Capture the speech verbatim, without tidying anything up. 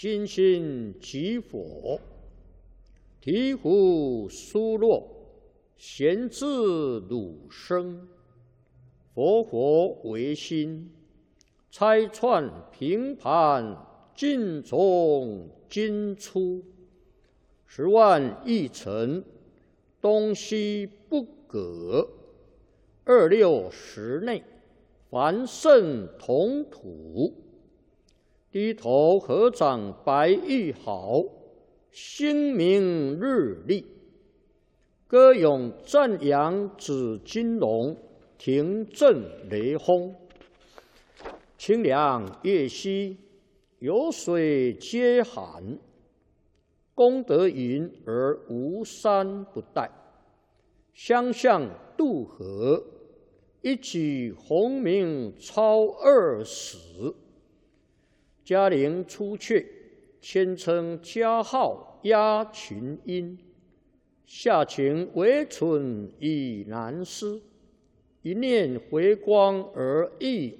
心心即佛，醍醐疏落，贤自汝生。佛佛为心，拆穿平盘，尽从今出。十万亿尘，东西不隔。二六时内，凡圣同土。低头合掌白玉毫，星明日丽。歌咏赞扬紫金龙，庭震雷轰。清凉月兮，有水皆寒。功德云而无山不殆。相向渡河，一举鸿名超二十。嘉陵出阙，谦称嘉号压群英。下情为蠢已难思，一念回光而忆